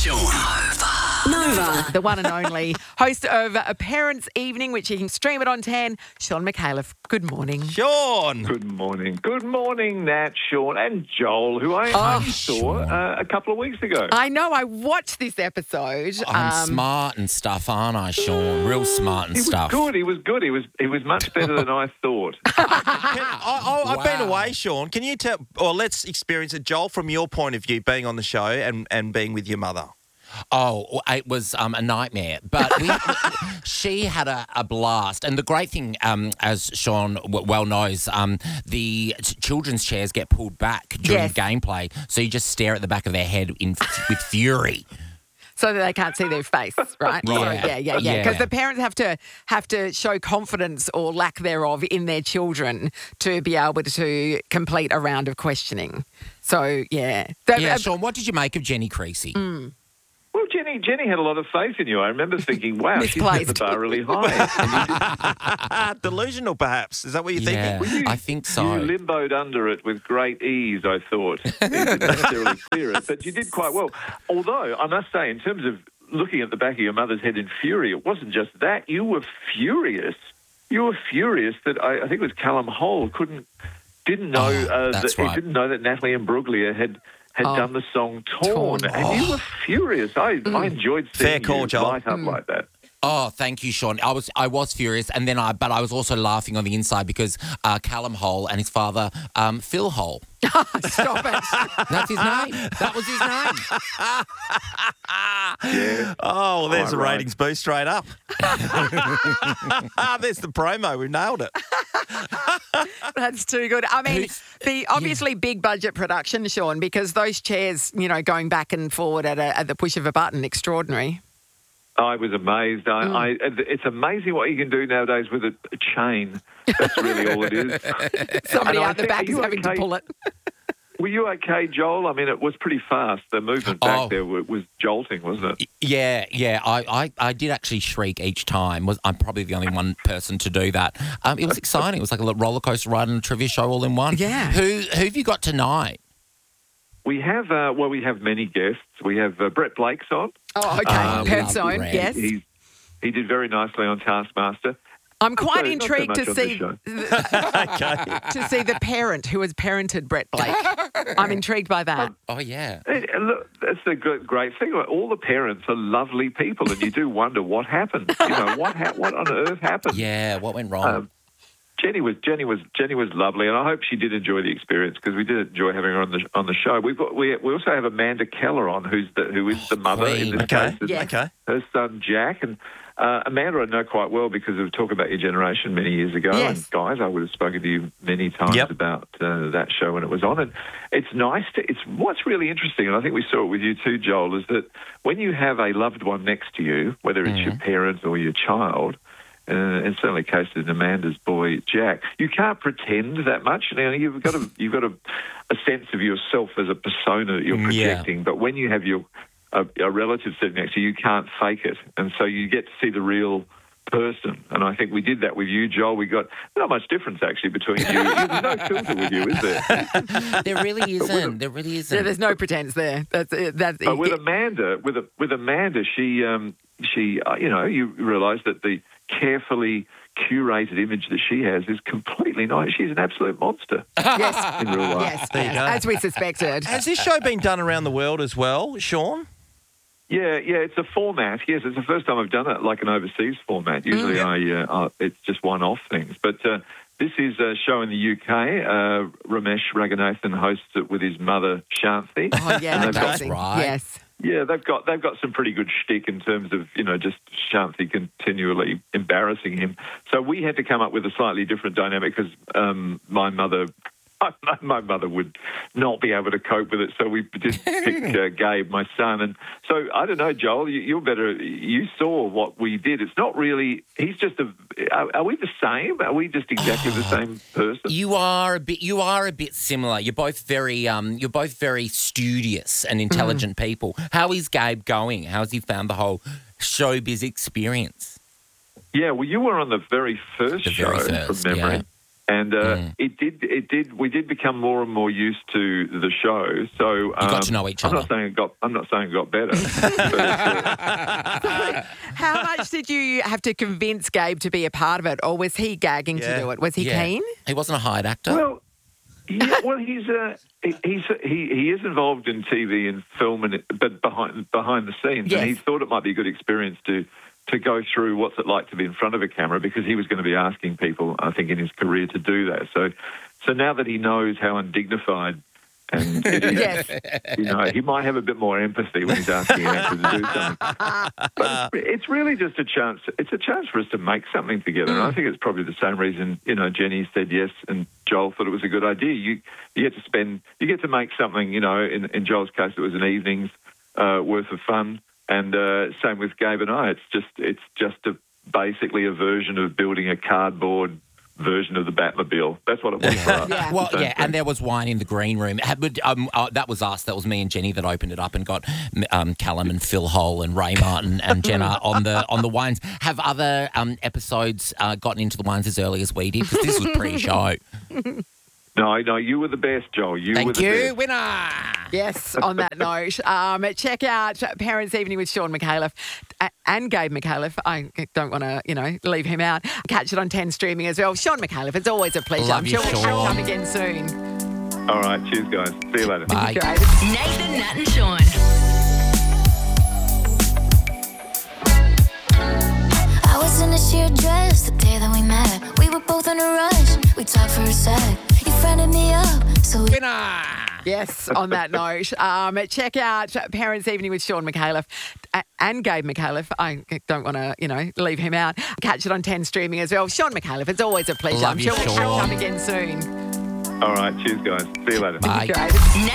Sean. Nova. The one and only host of A Parents' Evening, which you can stream it on 10, Sean McAuliffe. Good morning. Sean. Good morning. Good morning, Nat, Sean, and Joel, who I only saw a couple of weeks ago. I know, I watched this episode. I'm smart and stuff, aren't I, Sean? Real smart and He was stuff. good. He was good. He was much better than I thought. I've been away, Sean. Can you tell, or let's experience it, Joel, from your point of view, being on the show and being with your mother? Oh, it was a nightmare. But she had a blast. And the great thing, as Sean well knows, the children's chairs get pulled back during gameplay. So you just stare at the back of their head with fury. So that they can't see their face, right? Yeah. Because the parents have to show confidence or lack thereof in their children to be able to complete a round of questioning. So, yeah. Sean, what did you make of Jenny Creasy? Well, Jenny had a lot of faith in you. I remember thinking, wow, she's set the bar really high. Delusional, perhaps. Is that what you're thinking? Well, I think so. You limboed under it with great ease, I thought. You didn't necessarily clear it, but you did quite well. Although, I must say, in terms of looking at the back of your mother's head in fury, it wasn't just that. You were furious. You were furious that I think it was Callum Hole didn't know didn't know that Natalie Imbruglia had done the song Torn. And you were furious. I enjoyed seeing you light up like that. Oh, thank you, Sean. I was furious, and then but I was also laughing on the inside because Callum Hole and his father, Phil Hole. Stop it. That's his name. That was his name. Oh, well, there's a ratings boost straight up. There's the promo. We nailed it. That's too good. I mean, the obviously big budget production, Sean, because those chairs, going back and forward at the push of a button, extraordinary. I was amazed. It's amazing what you can do nowadays with a chain. That's really all it is. Somebody out the back is having to pull it. Were you okay, Joel? I mean, it was pretty fast. The movement back there was jolting, wasn't it? Yeah. I did actually shriek each time. I'm probably the only one person to do that. It was exciting. It was like a roller coaster ride and a trivia show all in one. Yeah. Who have you got tonight? We have we have many guests. We have Brett Blake's on. Oh, okay. Perth's own, yes. He did very nicely on Taskmaster. I'm quite intrigued to see to see the parent who has parented Brett Blake. I'm intrigued by that. Oh, yeah. Look, that's the great thing. All the parents are lovely people, and you do wonder what happened. What on earth happened? Yeah, what went wrong? Jenny was lovely, and I hope she did enjoy the experience because we did enjoy having her on the show. We also have Amanda Keller on, who is the mother in this case. Okay. Her son Jack, and Amanda I know quite well because of Talk About Your Generation many years ago. Yes. And guys, I would have spoken to you many times about that show when it was on. And it's nice what's really interesting, and I think we saw it with you too, Joel, is that when you have a loved one next to you, whether it's your parent or your child. And certainly cases in Amanda's boy Jack, you can't pretend that much. Now you've got a sense of yourself as a persona that you're projecting. But when you have a relative sitting next to you, you can't fake it, and so you get to see the real person. And I think we did that with you, Joel. We got not much difference actually between you. There's no filter with you, is there? There really isn't. Yeah, there's no pretense there. But with Amanda, she you realise that the carefully curated image that she has is completely nice. She's an absolute monster. Yes. In real life. Yes, as we suspected. Has this show been done around the world as well, Sean? Yeah, it's a format. Yes, it's the first time I've done it like an overseas format. Usually it's just one-off things. But this is a show in the UK. Ramesh Raghunathan hosts it with his mother, Shanthi. Oh, yeah, that's right. Yes. Yeah, they've got some pretty good shtick in terms of, just Shanthi continually embarrassing him. So we had to come up with a slightly different dynamic because my mother would not be able to cope with it. So we did pick Gabe, my son. And so, I don't know, Joel, you're better. You saw what we did. It's not really, he's just are we the same? Are we just exactly the same person? You are a bit similar. You're both very studious and intelligent people. How is Gabe going? How has he found the whole showbiz experience? Yeah, well, you were on the very first show from memory. And it did. We did become more and more used to the show. So you got to know each other. I'm not saying it got better. But, How much did you have to convince Gabe to be a part of it, or was he gagging to do it? Was he keen? He wasn't a hired actor. well, yeah, well, he is involved in TV and film, but behind the scenes, Yes. and he thought it might be a good experience to go through what's it like to be in front of a camera, because he was going to be asking people, I think, in his career to do that. So now that he knows how undignified and it is, Yes. he might have a bit more empathy when he's asking an actor to do something. But it's really just a chance. It's a chance for us to make something together. And I think it's probably the same reason, Jenny said yes and Joel thought it was a good idea. You get to make something, in Joel's case, it was an evening's worth of fun. And same with Gabe and I. It's just basically a version of building a cardboard version of the Batmobile. That's what it was for us. Yeah. Well, and there was wine in the green room. That was us. That was me and Jenny that opened it up and got Callum and Phil Hole and Ray Martin and Jenna on the wines. Have other episodes gotten into the wines as early as we did? Because this was pre-show. No, you were the best, Joel. Thank you, winner. Yes, on that note, check out Parents' Evening with Sean McAuliffe and Gabe McAuliffe. I don't want to, leave him out. Catch it on 10 streaming as well. Sean McAuliffe, it's always a pleasure. Love I'm you, sure we'll Sean. catch up again soon. All right, cheers, guys. See you later. Bye. Great. Nathan, Nat and Sean. I was in a sheer dress the day that we met. We were both in a rush. We talked for a sec. You fronted me up, so we Winner. Yes, on that note, check out Parents' Evening with Sean McAuliffe and Gabe McAuliffe. I don't want to, leave him out. Catch it on 10 streaming as well. Sean McAuliffe, it's always a pleasure. Love I'm you, sure we'll catch Sean. up again soon. All right, cheers, guys. See you later. Bye. Great.